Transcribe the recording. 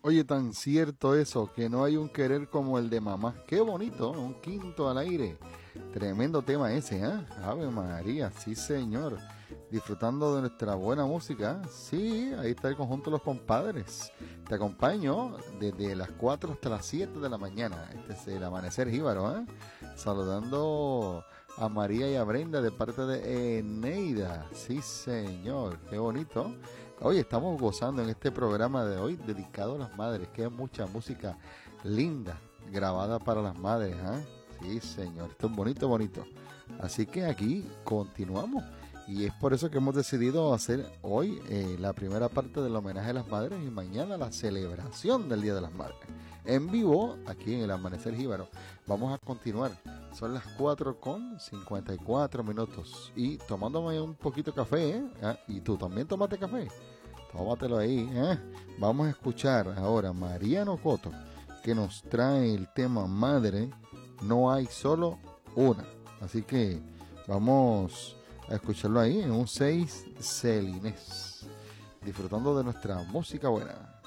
Oye, tan cierto eso, que no hay un querer como el de mamá. Qué bonito, ¿no? Un quinto al aire. Tremendo tema ese, ¿eh? Ave María, sí señor. Disfrutando de nuestra buena música. Sí, ahí está el conjunto de los compadres. Te acompaño desde las 4 hasta las 7 de la mañana. Este es el amanecer jíbaro, ¿eh? Saludando a María y a Brenda de parte de Eneida. Sí señor, qué bonito. Hoy estamos gozando en este programa de hoy dedicado a las madres, que hay mucha música linda grabada para las madres, ¿ah? Sí, señor, esto es bonito, bonito. Así que aquí continuamos y es por eso que hemos decidido hacer hoy la primera parte del homenaje a las madres y mañana la celebración del Día de las Madres. En vivo, aquí en el Amanecer Jíbaro. Vamos a continuar. Son las 4:54 y tomándome un poquito de café, ¿eh? Ah, y tú también tomaste café. Tómatelo ahí, ¿eh? Vamos a escuchar ahora a Mariano Coto, que nos trae el tema Madre, no hay solo una. Así que vamos a escucharlo ahí en un 6 Celinés, disfrutando de nuestra música buena.